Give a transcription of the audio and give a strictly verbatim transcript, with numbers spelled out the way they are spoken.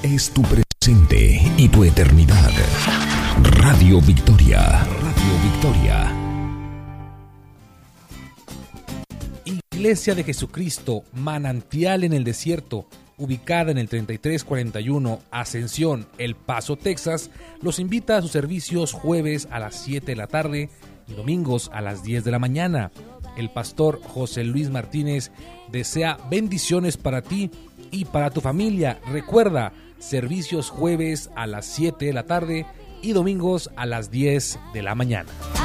es tu presente y tu eternidad. Radio Victoria. Radio Victoria. Iglesia de Jesucristo, Manantial en el Desierto, ubicada en el treinta y tres cuarenta y uno Ascensión, El Paso, Texas, los invita a sus servicios jueves a las siete de la tarde y domingos a las diez de la mañana. El pastor José Luis Martínez desea bendiciones para ti y para tu familia. Recuerda, servicios jueves a las siete de la tarde y domingos a las diez de la mañana.